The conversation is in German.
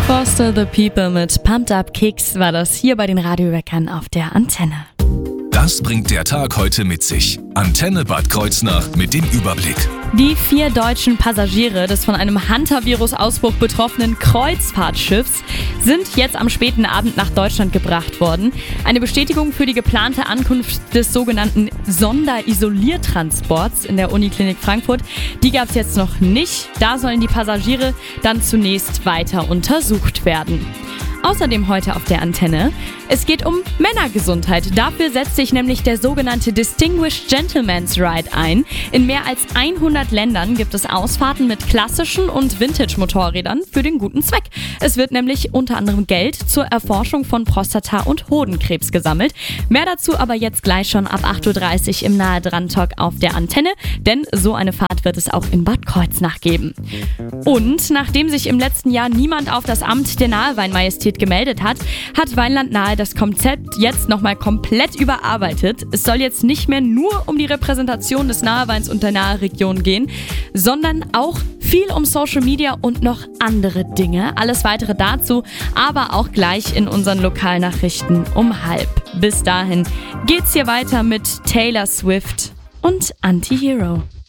Foster the People mit Pumped Up Kicks war das hier bei den Radioweckern auf der Antenne. Das bringt der Tag heute mit sich. Antenne Bad Kreuznach mit dem Überblick. Die 4 deutschen Passagiere des von einem Hantavirus-Ausbruch betroffenen Kreuzfahrtschiffs sind jetzt am späten Abend nach Deutschland gebracht worden. Eine Bestätigung für die geplante Ankunft des sogenannten Sonderisoliertransports in der Uniklinik Frankfurt, die gab es jetzt noch nicht. Da sollen die Passagiere dann zunächst weiter untersucht werden. Außerdem heute auf der Antenne. Es geht um Männergesundheit. Dafür setzt sich nämlich der sogenannte Distinguished Gentleman's Ride ein. In mehr als 100 Ländern gibt es Ausfahrten mit klassischen und Vintage-Motorrädern für den guten Zweck. Es wird nämlich unter anderem Geld zur Erforschung von Prostata- und Hodenkrebs gesammelt. Mehr dazu aber jetzt gleich schon ab 8.30 Uhr im Nahe-Dran-Talk auf der Antenne, denn so eine Fahrt wird es auch in Bad Kreuznach geben. Und nachdem sich im letzten Jahr niemand auf das Amt der Naheweinmajestät gemeldet hat, hat Weinland Nahe das Konzept jetzt nochmal komplett überarbeitet. Es soll jetzt nicht mehr nur um die Repräsentation des Naheweins und der Nahe-Region gehen, sondern auch viel um Social Media und noch andere Dinge. Alles weitere dazu, aber auch gleich in unseren Lokalnachrichten um 12:30. Bis dahin geht's hier weiter mit Taylor Swift und Anti-Hero.